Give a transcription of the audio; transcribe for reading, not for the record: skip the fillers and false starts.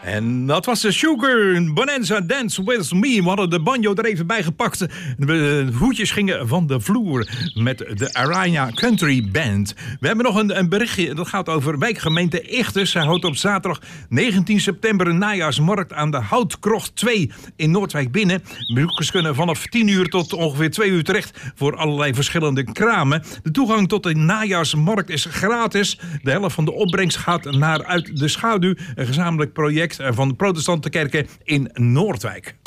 En dat was de Sugar Bonanza Dance With Me. We hadden de banjo er even bij gepakt. De hoedjes gingen van de vloer met de Araya Country Band. We hebben nog een berichtje. Dat gaat over wijkgemeente Ichthus. Zij houdt op zaterdag 19 september een najaarsmarkt aan de Houtkrocht 2 in Noordwijk binnen. Bezoekers kunnen vanaf 10 uur tot ongeveer 2 uur terecht voor allerlei verschillende kramen. De toegang tot de najaarsmarkt is gratis. De helft van de opbrengst gaat naar Uit de Schaduw, een gezamenlijk project van de protestante kerken in Noordwijk.